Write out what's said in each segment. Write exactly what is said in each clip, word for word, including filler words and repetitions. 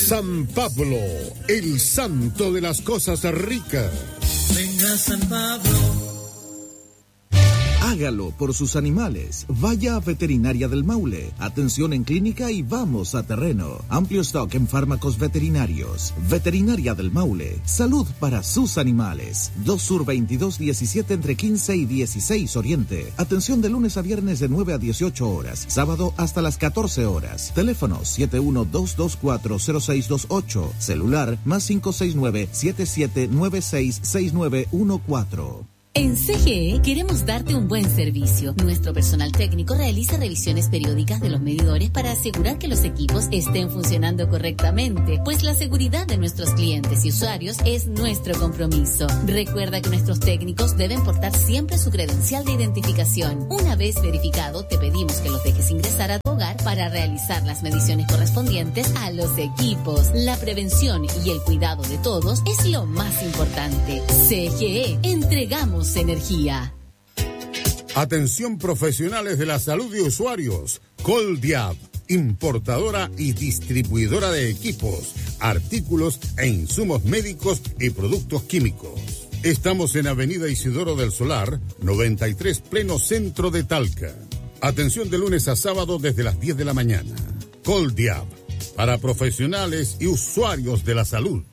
San Pablo, el santo de las cosas ricas. Venga San Pablo. Hágalo por sus animales. Vaya a Veterinaria del Maule. Atención en clínica y vamos a terreno. Amplio stock en fármacos veterinarios. Veterinaria del Maule. Salud para sus animales. dos Sur veintidós diecisiete entre quince y dieciséis Oriente. Atención de lunes a viernes de nueve a dieciocho horas. Sábado hasta las catorce horas. Teléfono siete uno dos dos cuatro cero seis dos ocho. Celular más cinco seis nueve siete siete nueve seis seis nueve uno cuatro. En C G E queremos darte un buen servicio. Nuestro personal técnico realiza revisiones periódicas de los medidores para asegurar que los equipos estén funcionando correctamente, pues la seguridad de nuestros clientes y usuarios es nuestro compromiso. Recuerda que nuestros técnicos deben portar siempre su credencial de identificación. Una vez verificado, te pedimos que los dejes ingresar a tu hogar para realizar las mediciones correspondientes a los equipos. La prevención y el cuidado de todos es lo más importante. C G E, entregamos energía. Atención profesionales de la salud de usuarios. Coldiab, importadora y distribuidora de equipos, artículos e insumos médicos y productos químicos. Estamos en Avenida Isidoro del Solar, noventa y tres, pleno centro de Talca. Atención de lunes a sábado desde las diez de la mañana. Coldiab, para profesionales y usuarios de la salud.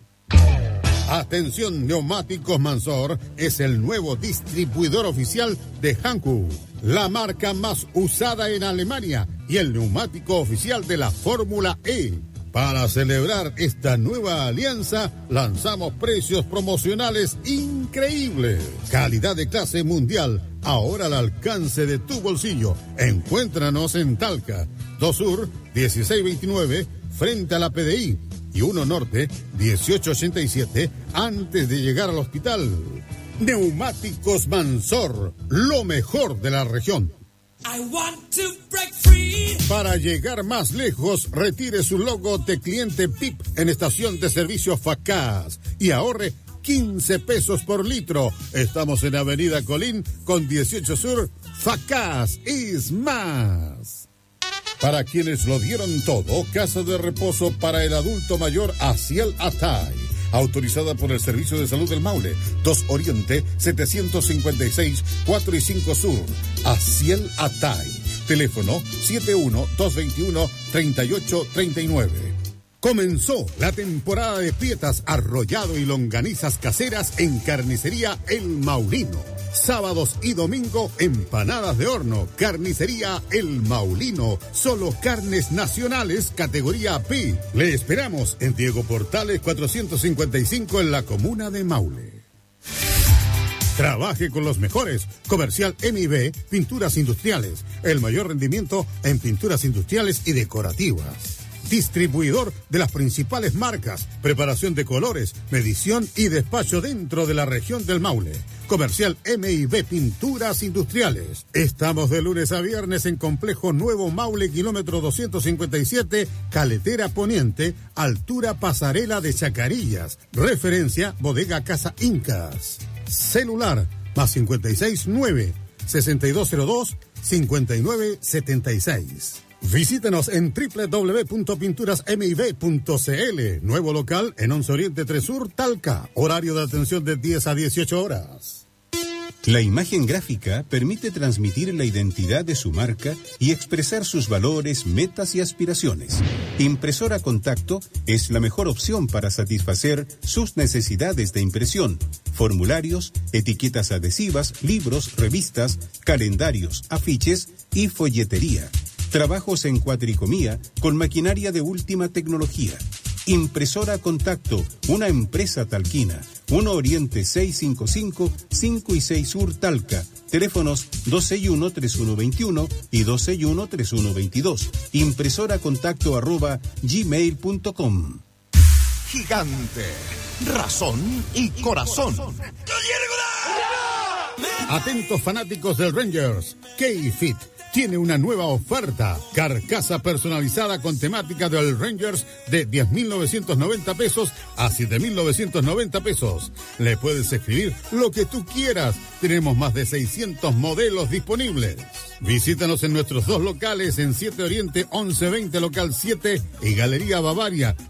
Atención, Neumáticos Mansor es el nuevo distribuidor oficial de Hankook, la marca más usada en Alemania y el neumático oficial de la Fórmula E. Para celebrar esta nueva alianza, lanzamos precios promocionales increíbles. Calidad de clase mundial, ahora al alcance de tu bolsillo. Encuéntranos en Talca, dos Sur, dieciséis veintinueve, frente a la P D I. Y uno Norte, dieciocho ochenta y siete, antes de llegar al hospital. Neumáticos Mansor, lo mejor de la región. I want to break free. Para llegar más lejos, retire su logo de cliente P I P en estación de servicio Facaz y ahorre quince pesos por litro. Estamos en Avenida Colín con dieciocho Sur. Facaz es más. Para quienes lo dieron todo, casa de reposo para el adulto mayor Asiel Atay, autorizada por el Servicio de Salud del Maule, dos Oriente, setecientos cincuenta y seis, cuatro y cinco Sur. Asiel Atay, teléfono siete uno dos veintiuno treinta y ocho treinta y nueve. Comenzó la temporada de pietas, arrollado y longanizas caseras en Carnicería El Maulino. Sábados y domingo, empanadas de horno. Carnicería El Maulino. Solo carnes nacionales, categoría P. Le esperamos en Diego Portales cuatrocientos cincuenta y cinco en la comuna de Maule. Trabaje con los mejores. Comercial M y B, Pinturas Industriales. El mayor rendimiento en pinturas industriales y decorativas. Distribuidor de las principales marcas, preparación de colores, medición y despacho dentro de la región del Maule. Comercial M y B Pinturas Industriales. Estamos de lunes a viernes en Complejo Nuevo Maule, kilómetro doscientos cincuenta y siete, Caletera Poniente, altura Pasarela de Chacarillas. Referencia Bodega Casa Incas. Celular más cincuenta y seis nueve, sesenta y dos cero dos, cincuenta y nueve setenta y seis. Visítenos en doble u doble u doble u punto pinturas m i b punto c l. Nuevo local en once Oriente tres Sur, Talca. Horario de atención de diez a dieciocho horas. La imagen gráfica permite transmitir la identidad de su marca y expresar sus valores, metas y aspiraciones. Impresora Contacto es la mejor opción para satisfacer sus necesidades de impresión. Formularios, etiquetas adhesivas, libros, revistas, calendarios, afiches y folletería. Trabajos en cuatricomía con maquinaria de última tecnología. Impresora Contacto, una empresa talquina. uno Oriente seiscientos cincuenta y cinco, cinco y seis Sur Talca. Teléfonos dos seis uno, tres uno dos uno y dos seis uno, tres uno dos dos. Impresora Contacto arroba gmail punto com. Gigante, razón y corazón. Atentos fanáticos del Rangers. K-Fit tiene una nueva oferta. Carcasa personalizada con temática del Rangers de diez mil novecientos noventa pesos a siete mil novecientos noventa pesos. Le puedes escribir lo que tú quieras. Tenemos más de seiscientos modelos disponibles. Visítanos en nuestros dos locales en siete Oriente once veinte local siete y Galería Bavaria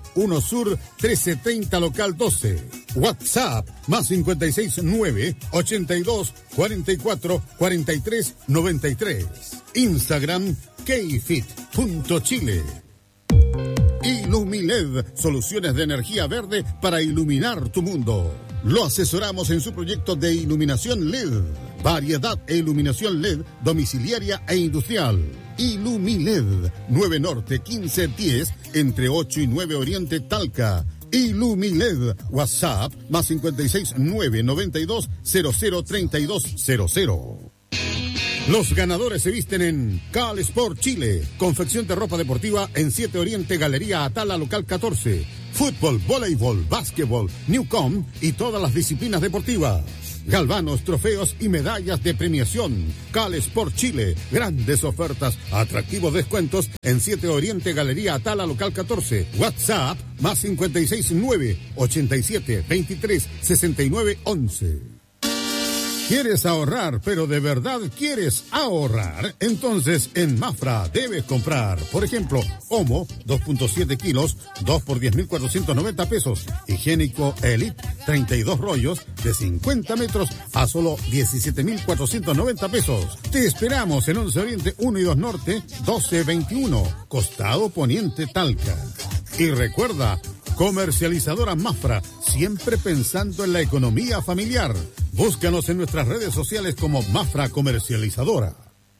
uno Sur trescientos setenta local doce. WhatsApp más cincuenta y seis nueve, ochenta y dos, cuarenta y cuatro, cuarenta y tres, noventa y tres. Instagram kfit punto chile. Ilumiled, soluciones de energía verde para iluminar tu mundo. Lo asesoramos en su proyecto de iluminación L E D. Variedad e iluminación L E D domiciliaria e industrial. Ilumiled, nueve Norte quince diez, entre ocho y nueve Oriente Talca. Ilumiled, WhatsApp, más cincuenta y seis nueve, noventa y dos, cero cero, treinta y dos cero cero. Los ganadores se visten en Cal Sport Chile, confección de ropa deportiva en siete Oriente, Galería Atala, local catorce. Fútbol, voleibol, básquetbol, Newcom y todas las disciplinas deportivas. Galvanos, trofeos y medallas de premiación. Cal Sport Chile, grandes ofertas, atractivos descuentos en siete Oriente, Galería Atala, local catorce. WhatsApp, más cincuenta y seis nueve, ochenta y siete, veintitrés, sesenta y nueve, once. ¿Quieres ahorrar, pero de verdad quieres ahorrar? Entonces en Mafra debes comprar, por ejemplo, Omo, dos punto siete kilos, dos por diez mil cuatrocientos noventa pesos. Higiénico Elite, treinta y dos rollos, de cincuenta metros a solo diecisiete mil cuatrocientos noventa pesos. Te esperamos en once Oriente uno y dos Norte, doce veintiuno, Costado Poniente Talca. Y recuerda, comercializadora Mafra, siempre pensando en la economía familiar. Búscanos en nuestras redes sociales como Mafra Comercializadora.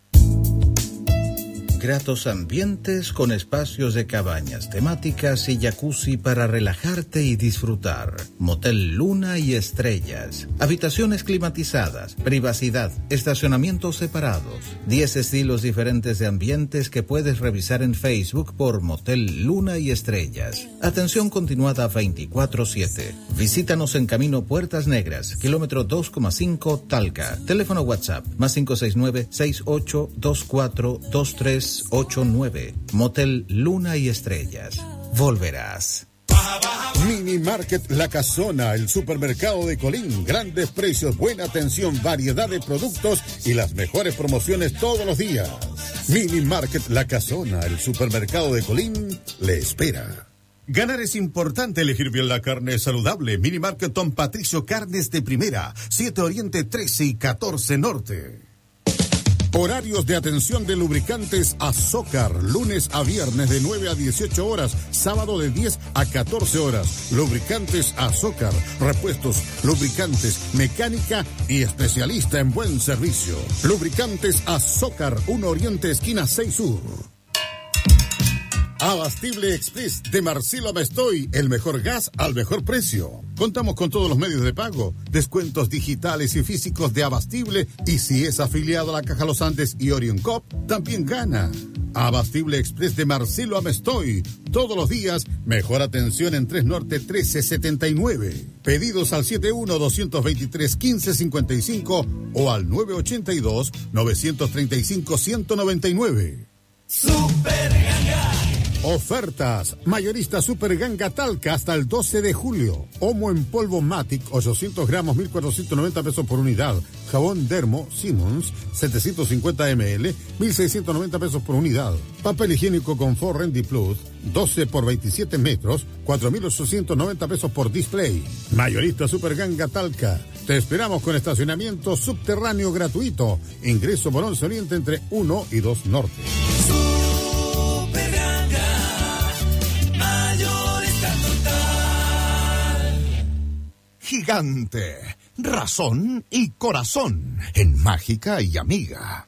Gratos ambientes con espacios de cabañas temáticas y jacuzzi para relajarte y disfrutar. Motel Luna y Estrellas. Habitaciones climatizadas, privacidad, estacionamientos separados. diez estilos diferentes de ambientes que puedes revisar en Facebook por Motel Luna y Estrellas. Atención continuada veinticuatro siete. Visítanos en Camino Puertas Negras, kilómetro dos coma cinco Talca. Teléfono WhatsApp más cinco seis nueve, seis ocho dos cuatro, dos tres ocho nueve. Motel Luna y Estrellas. Volverás. Mini Market La Casona, el supermercado de Colín. Grandes precios, buena atención, variedad de productos y las mejores promociones todos los días. Mini Market La Casona, el supermercado de Colín, le espera. Ganar es importante, elegir bien la carne saludable. Mini Market Don Patricio, carnes de primera. siete Oriente, trece y catorce Norte. Horarios de atención de lubricantes Azócar, lunes a viernes de nueve a dieciocho horas, sábado de diez a catorce horas. Lubricantes Azócar, repuestos, lubricantes, mecánica y especialista en buen servicio. Lubricantes Azócar, uno Oriente, esquina seis Sur. Abastible Express de Marcelo Mestoy, el mejor gas al mejor precio. Contamos con todos los medios de pago, descuentos digitales y físicos de Abastible, y si es afiliado a la Caja Los Andes y Orion Cop, también gana. Abastible Express de Marcelo Amestoy, todos los días, mejor atención en tres Norte trece setenta y nueve. Pedidos al setenta y uno, doscientos veintitrés, quince cincuenta y cinco o al nueve ochenta y dos, novecientos treinta y cinco, ciento noventa y nueve. Super Ganga. Ofertas. Mayorista Super Ganga Talca hasta el doce de julio. Omo en polvo Matic, ochocientos gramos, mil cuatrocientos noventa pesos por unidad. Jabón Dermo Simmons, setecientos cincuenta mililitros, mil seiscientos noventa pesos por unidad. Papel higiénico Confort Rendi Plus, doce por veintisiete metros, cuatro mil ochocientos noventa pesos por display. Mayorista Super Ganga Talca. Te esperamos con estacionamiento subterráneo gratuito. Ingreso por once Oriente entre uno y dos Norte. Gigante, razón y corazón en Mágica y Amiga.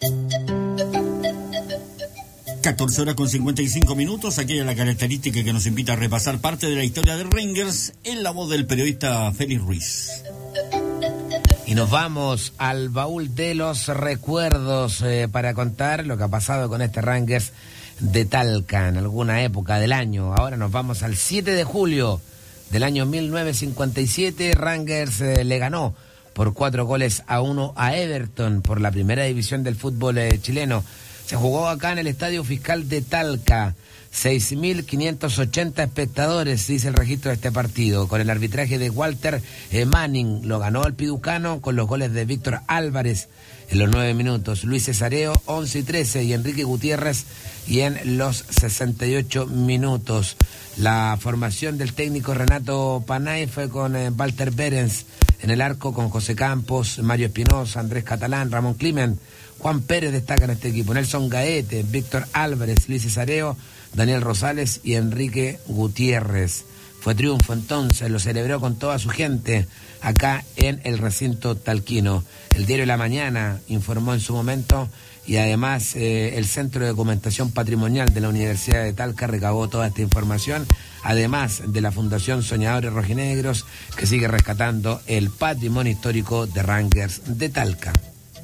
catorce horas con cincuenta y cinco minutos, aquella es la característica que nos invita a repasar parte de la historia de Rangers en la voz del periodista Félix Ruiz. Y nos vamos al baúl de los recuerdos eh, para contar lo que ha pasado con este Rangers de Talca en alguna época del año. Ahora nos vamos al siete de julio del año mil novecientos cincuenta y siete. Rangers eh, le ganó por cuatro goles a uno a Everton por la primera división del fútbol eh, chileno. Se jugó acá en el Estadio Fiscal de Talca. seis mil quinientos ochenta espectadores, dice el registro de este partido, con el arbitraje de Walter eh, Manning. Lo ganó el Piducano con los goles de Víctor Álvarez, en los nueve minutos. Luis Cesareo, once y trece, y Enrique Gutiérrez, y en los sesenta y ocho minutos. La formación del técnico Renato Panay fue con eh, Walter Berens en el arco, con José Campos, Mario Espinosa, Andrés Catalán, Ramón Climent, Juan Pérez destaca en este equipo, Nelson Gaete, Víctor Álvarez, Luis Cesareo, Daniel Rosales y Enrique Gutiérrez. Fue triunfo entonces, lo celebró con toda su gente acá en el recinto talquino. El diario La Mañana informó en su momento, y además eh, el Centro de Documentación Patrimonial de la Universidad de Talca recabó toda esta información, además de la Fundación Soñadores Rojinegros, que sigue rescatando el patrimonio histórico de Rangers de Talca.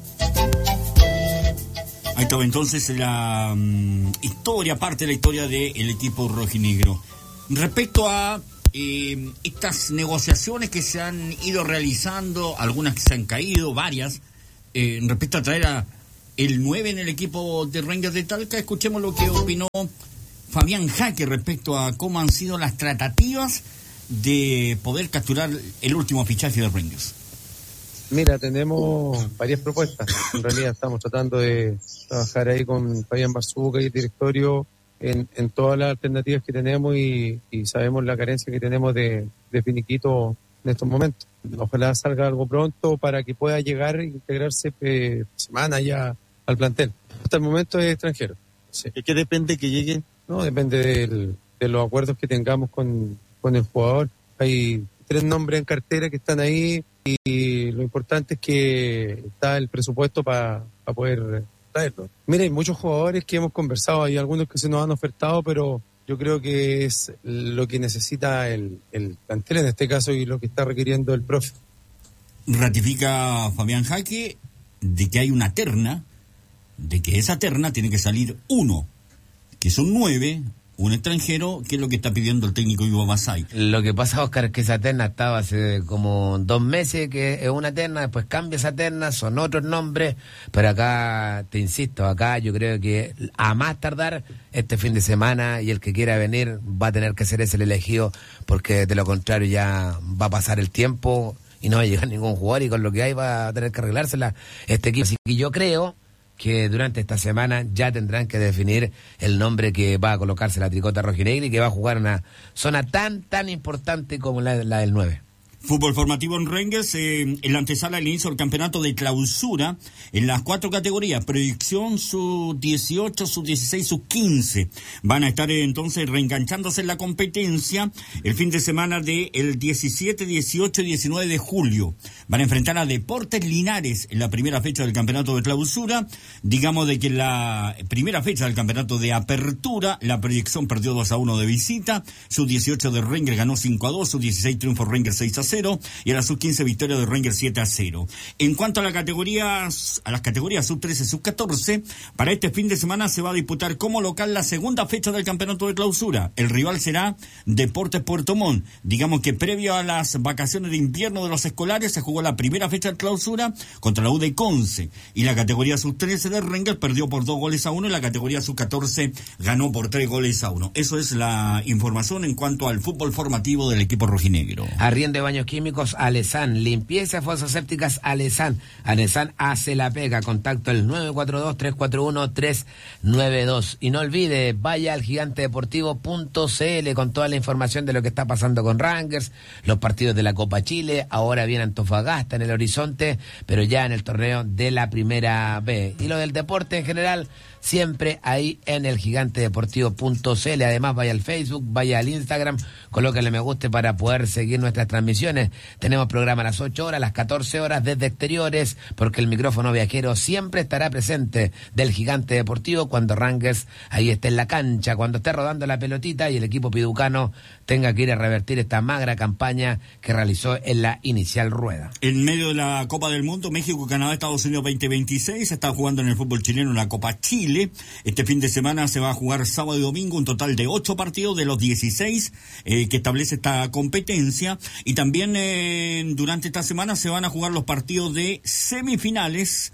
Ahí estaba entonces la um, historia, parte de la historia del equipo rojinegro. Respecto a eh, estas negociaciones que se han ido realizando, algunas que se han caído, varias, eh, respecto a traer a el nueve en el equipo de Rangers de Talca, escuchemos lo que opinó Fabián Jaque respecto a cómo han sido las tratativas de poder capturar el último fichaje de Rangers. Mira, tenemos varias propuestas. En realidad estamos tratando de trabajar ahí con Fabián Barzuca y el directorio en, en todas las alternativas que tenemos y, y sabemos la carencia que tenemos de, de finiquito en estos momentos. Ojalá salga algo pronto para que pueda llegar e integrarse eh, semana ya al plantel. Hasta el momento es extranjero. Sí. ¿De qué depende que lleguen? No, depende del, de los acuerdos que tengamos con, con el jugador. Hay tres nombres en cartera que están ahí y lo importante es que está el presupuesto para pa poder traerlo. Mira, hay muchos jugadores que hemos conversado, hay algunos que se nos han ofertado, pero yo creo que es lo que necesita el, el plantel en este caso y lo que está requiriendo el profe. Ratifica Fabián Jaque de que hay una terna, de que esa terna tiene que salir uno, que son nueve, un extranjero, que es lo que está pidiendo el técnico Ivo Basay. Lo que pasa, Oscar, es que esa terna estaba hace como dos meses, que es una terna, después cambia esa terna, son otros nombres, pero acá, te insisto, acá yo creo que a más tardar este fin de semana, y el que quiera venir va a tener que ser ese el elegido, porque de lo contrario ya va a pasar el tiempo y no va a llegar ningún jugador, y con lo que hay va a tener que arreglársela este equipo. Así que yo creo que durante esta semana ya tendrán que definir el nombre que va a colocarse la tricota rojinegra y que va a jugar una zona tan, tan importante como la, la del nueve. Fútbol formativo en Rangers, eh, en la antesala del inicio del campeonato de clausura, en las cuatro categorías, proyección sub dieciocho, sub dieciséis, sub quince. Van a estar eh, entonces reenganchándose en la competencia el fin de semana del diecisiete, dieciocho y diecinueve de julio. Van a enfrentar a Deportes Linares en la primera fecha del campeonato de clausura. Digamos de que en la primera fecha del campeonato de apertura, la proyección perdió dos a uno de visita, sub dieciocho de Rangers ganó cinco a dos, sub dieciséis triunfo Rangers seis a cero, y a la sub quince victoria de Rangers siete a cero. En cuanto a la categoría, a las categorías sub trece, sub catorce, para este fin de semana se va a disputar como local la segunda fecha del campeonato de clausura. El rival será Deportes Puerto Montt. Digamos que previo a las vacaciones de invierno de los escolares se jugó la primera fecha de clausura contra la U de Conce, y la categoría sub trece de Rangers perdió por dos goles a uno, y la categoría sub catorce ganó por tres goles a uno. Eso es la información en cuanto al fútbol formativo del equipo rojinegro. Arriende Baños Químicos Alesán, limpieza fososépticas Alesán. Alesán hace la pega. Contacto el nueve cuatro dos, tres cuatro uno, tres nueve dos. Y no olvide, vaya al gigantedeportivo punto c l con toda la información de lo que está pasando con Rangers, los partidos de la Copa Chile. Ahora viene Antofagasta en el horizonte, pero ya en el torneo de la Primera B. Y lo del deporte en general, siempre ahí en el gigantedeportivo punto c l. Además, vaya al Facebook, vaya al Instagram, colóquenle me guste para poder seguir nuestras transmisiones. Tenemos programa a las ocho horas, a las catorce horas desde exteriores, porque el micrófono viajero siempre estará presente del Gigante Deportivo cuando Rangers ahí esté en la cancha, cuando esté rodando la pelotita y el equipo piducano tenga que ir a revertir esta magra campaña que realizó en la inicial rueda. En medio de la Copa del Mundo, México, Canadá, Estados Unidos veinte veintiséis, se está jugando en el fútbol chileno la Copa Chile. Este fin de semana se va a jugar sábado y domingo un total de ocho partidos de los dieciséis eh, que establece esta competencia, y también eh, durante esta semana se van a jugar los partidos de semifinales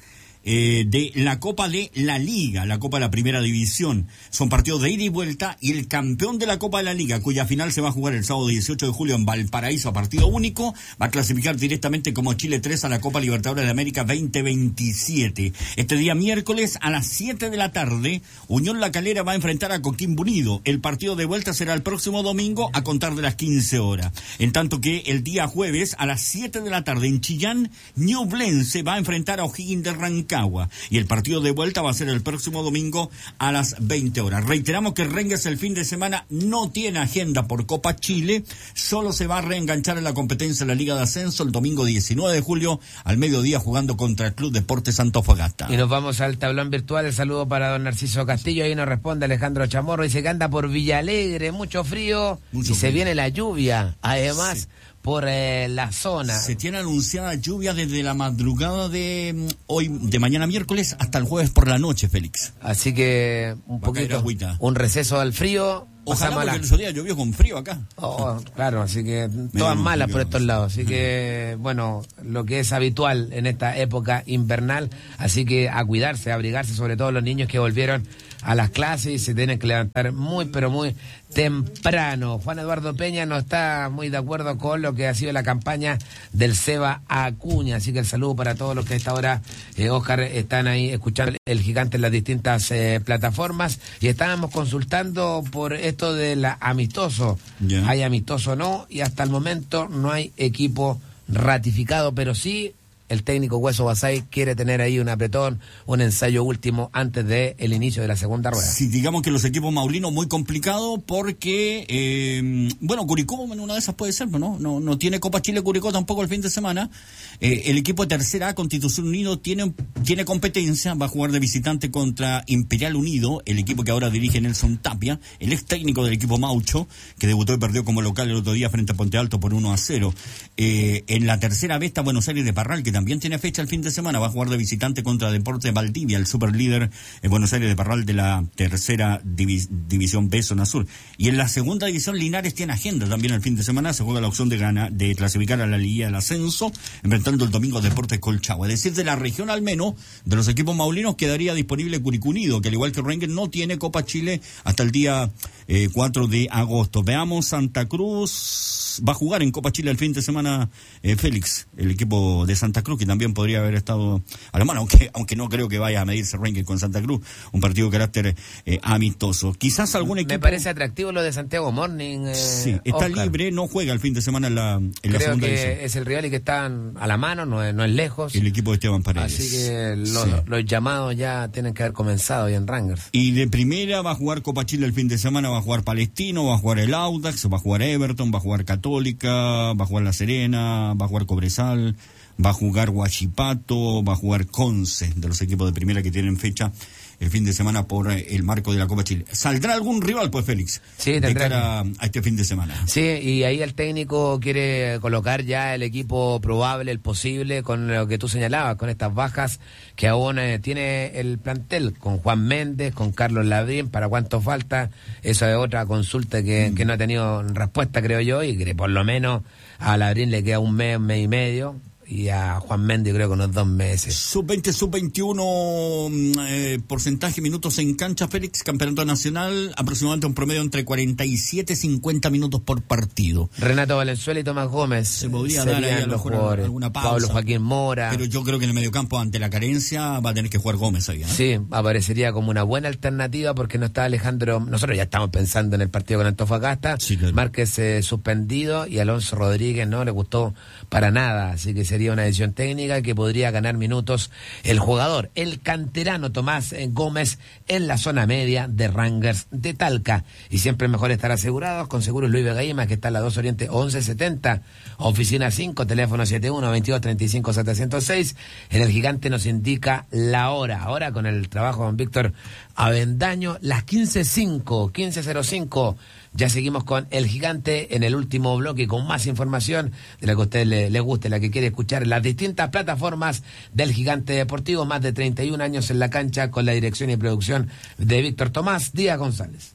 eh, de la Copa de la Liga, la Copa de la Primera División. Son partidos de ida y vuelta, y el campeón de la Copa de la Liga, cuya final se va a jugar el sábado dieciocho de julio en Valparaíso a partido único, va a clasificar directamente como Chile tres a la Copa Libertadores de América veinte veintisiete. Este día miércoles a las siete de la tarde, Unión La Calera va a enfrentar a Coquimbo Unido. El partido de vuelta será el próximo domingo a contar de las quince horas. En tanto que el día jueves a las siete de la tarde en Chillán, Ñublense va a enfrentar a O'Higgins de Rancagua. Y el partido de vuelta va a ser el próximo domingo a las veinte horas. Reiteramos que Rangers el fin de semana no tiene agenda por Copa Chile, solo se va a reenganchar en la competencia de la Liga de Ascenso el domingo diecinueve de julio al mediodía jugando contra el Club Deportes Antofagasta. Y nos vamos al tablón virtual. El saludo para don Narciso Castillo. Ahí nos responde Alejandro Chamorro. Dice que anda por Villa Alegre, mucho frío, mucho y frío. Se viene la lluvia. Además... Sí. Por eh, la zona. Se tiene anunciada lluvia desde la madrugada de hoy, de mañana miércoles, hasta el jueves por la noche, Félix. Así que un Va poquito, un receso al frío. Ojalá, porque el otro día llovió con frío acá. Oh, claro, así que todas malas por estos lados. Así que, bueno, lo que es habitual en esta época invernal. Así que a cuidarse, a abrigarse, sobre todo los niños que volvieron a las clases y se tienen que levantar muy, pero muy temprano. Juan Eduardo Peña no está muy de acuerdo con lo que ha sido la campaña del Seba Acuña. Así que el saludo para todos los que a esta hora, eh, Oscar, están ahí escuchando El Gigante en las distintas eh, plataformas. Y estábamos consultando por esto del amistoso. Yeah. Hay amistoso o no, y hasta el momento no hay equipo ratificado, pero sí el técnico Hueso Basay quiere tener ahí un apretón, un ensayo último antes de el inicio de la segunda rueda. Sí, digamos que los equipos maulinos muy complicado porque, eh, bueno, Curicó en una de esas puede ser, ¿no? No, no tiene Copa Chile Curicó tampoco el fin de semana. Eh, el equipo de Tercera A, Constitución Unido, tiene, tiene competencia, va a jugar de visitante contra Imperial Unido, el equipo que ahora dirige Nelson Tapia, el ex técnico del equipo Maucho, que debutó y perdió como local el otro día frente a Ponte Alto por uno a cero. Eh, en la Tercera B está Buenos Aires de Parral, que también tiene fecha el fin de semana, va a jugar de visitante contra Deportes Valdivia, el superlíder en Buenos Aires de Parral de la tercera divis, división B, zona sur. Y en la segunda división Linares tiene agenda también el fin de semana, se juega la opción de ganar, de clasificar a la Liga del Ascenso, enfrentando el domingo Deportes Colchagua. Es decir, de la región al menos, de los equipos maulinos quedaría disponible Curicó Unido, que al igual que Rangers no tiene Copa Chile hasta el día eh, cuatro de agosto. Veamos, Santa Cruz va a jugar en Copa Chile el fin de semana, eh, Félix, el equipo de Santa Cruz, que también podría haber estado a la mano, aunque, aunque no creo que vaya a medirse Rangers con Santa Cruz, un partido de carácter eh, amistoso. Quizás algún equipo... Me parece atractivo lo de Santiago Morning. Eh, sí, está Oscar. Libre, no juega el fin de semana en la, en creo la segunda que división. Es el rival y que están a la mano, no es, no es lejos. El equipo de Esteban Paredes. Así que los, sí. los llamados ya tienen que haber comenzado ya en Rangers. Y de primera va a jugar Copa Chile el fin de semana, va a jugar Palestino, va a jugar el Audax, va a jugar Everton, va a jugar Católica, va a jugar La Serena, va a jugar Cobresal, va a jugar Huachipato, va a jugar Conce, de los equipos de primera que tienen fecha el fin de semana por el marco de la Copa Chile. ¿Saldrá algún rival, pues, Félix? Sí, de cara a este fin de semana. Sí, y ahí el técnico quiere colocar ya el equipo probable, el posible, con lo que tú señalabas, con estas bajas que aún eh, tiene el plantel, con Juan Méndez, con Carlos Labrín, ¿para cuánto falta? Eso es otra consulta que, mm. que no ha tenido respuesta, creo yo, y que por lo menos a Labrín le queda un mes, un mes y medio. Y a Juan Méndez creo que unos dos meses. sub veinte, sub veintiuno, eh, porcentaje minutos en cancha, Félix, campeonato nacional, aproximadamente un promedio entre cuarenta y siete y cincuenta minutos por partido. Renato Valenzuela y Tomás Gómez. Se podría dar ahí a lo mejor alguna pausa. Pablo Joaquín Mora. Pero yo creo que en el mediocampo, ante la carencia, va a tener que jugar Gómez ahí, ¿no? Sí, aparecería como una buena alternativa porque no está Alejandro. Nosotros ya estamos pensando en el partido con Antofagasta. Sí, claro. Márquez eh, suspendido y Alonso Rodríguez no le gustó para nada, así que sería una decisión técnica que podría ganar minutos el jugador, el canterano Tomás Gómez, en la zona media de Rangers de Talca. Y siempre es mejor estar asegurados con Seguros Luis Vegaíma, que está en la dos Oriente once setenta, oficina cinco, teléfono setenta y uno, veintidós, treinta y cinco, setecientos seis. En el Gigante nos indica la hora, ahora con el trabajo con Víctor Avendaño, las quince cinco, quince cero cinco. Ya seguimos con El Gigante en el último bloque con más información de la que a usted le, le guste, la que quiere escuchar en las distintas plataformas del Gigante Deportivo. Más de treinta y un años en la cancha con la dirección y producción de Víctor Tomás Díaz González.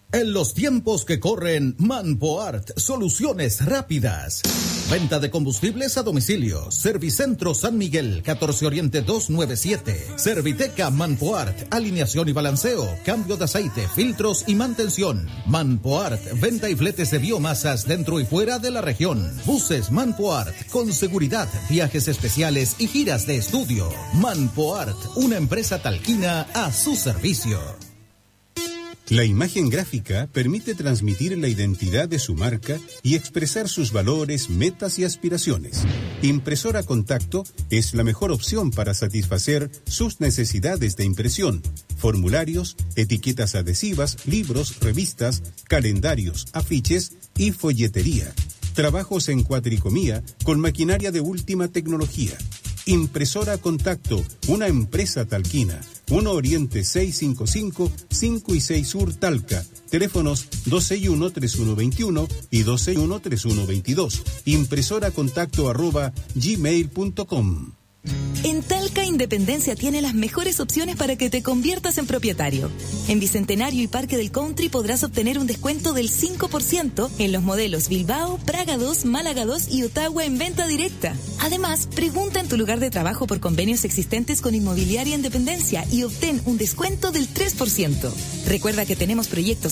En los tiempos que corren, Manpoart, soluciones rápidas. Venta de combustibles a domicilio. Servicentro San Miguel, catorce Oriente doscientos noventa y siete. Serviteca Manpoart, alineación y balanceo, cambio de aceite, filtros y mantención. Manpoart, venta y fletes de biomasas dentro y fuera de la región. Buses Manpoart, con seguridad, viajes especiales y giras de estudio. Manpoart, una empresa talquina a su servicio. La imagen gráfica permite transmitir la identidad de su marca y expresar sus valores, metas y aspiraciones. Impresora Contacto es la mejor opción para satisfacer sus necesidades de impresión, formularios, etiquetas adhesivas, libros, revistas, calendarios, afiches y folletería. Trabajos en cuatricomía con maquinaria de última tecnología. Impresora Contacto, una empresa talquina. uno Oriente seiscientos cincuenta y cinco, cinco y seis Sur Talca. Teléfonos dos seis uno, tres uno dos uno y dos seis uno, tres uno dos dos. Impresoracontacto arroba gmail punto com. En Talca Independencia tiene las mejores opciones para que te conviertas en propietario. En Bicentenario y Parque del Country podrás obtener un descuento del cinco por ciento en los modelos Bilbao, Praga dos, Málaga dos y Ottawa en venta directa. Además, pregunta en tu lugar de trabajo por convenios existentes con Inmobiliaria Independencia y obtén un descuento del tres por ciento. Recuerda que tenemos proyectos